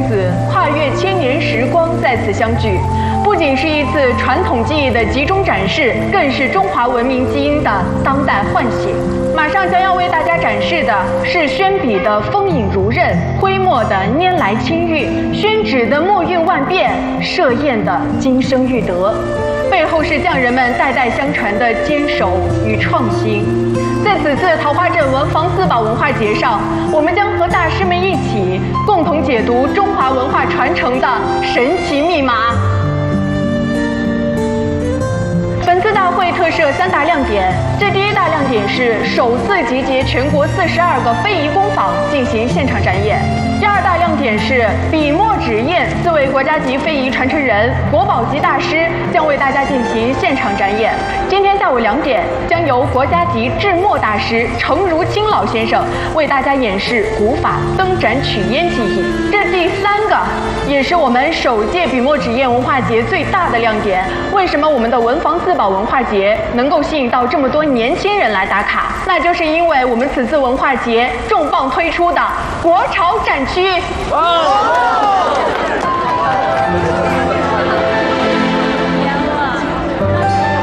子跨越千年时光再次相聚，不仅是一次传统技艺的集中展示，更是中华文明基因的当代唤醒。马上将要为大家展示的是宣笔的风影如刃，徽墨的拈来轻韵，宣纸的墨韵万变，设砚的今生欲得，背后是匠人们代代相传的坚守与创新。在此次桃花镇文房四宝文化节上，我们将和大师们一起共同解读中华文化传承的神奇密码。本次大会特设3大亮点，这第一大亮点是首次集结全国42个非遗工坊进行现场展演。第二大亮点是笔墨纸砚4位国家级非遗传承人、国宝级大师将为大家进行现场展演。今天下午2点，将由国家级制墨大师程如清老先生为大家演示古法灯盏取烟技艺。这第3个，也是我们首届笔墨纸砚文化节最大的亮点。为什么我们的文房四宝文化节能够吸引到这么多年轻人来打卡？那就是因为我们此次文化节重磅推出的国潮展区。